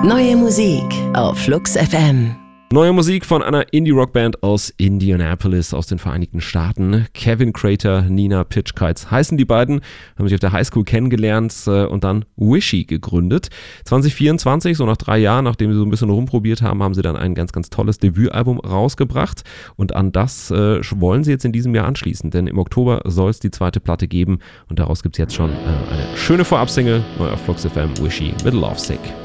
Neue Musik auf Flux FM. Neue Musik von einer Indie-Rock-Band aus Indianapolis, aus den Vereinigten Staaten. Kevin Crater, Nina Pitchkites heißen die beiden, haben sich auf der Highschool kennengelernt und dann Wishy gegründet. 2024, so nach 3 Jahren, nachdem sie so ein bisschen rumprobiert haben, haben sie dann ein ganz, ganz tolles Debütalbum rausgebracht. Und an das wollen sie jetzt in diesem Jahr anschließen, denn im Oktober soll es die zweite Platte geben und daraus gibt es jetzt schon eine schöne Vorabsingle, neu auf Flux FM, Wishy mit Lovesick.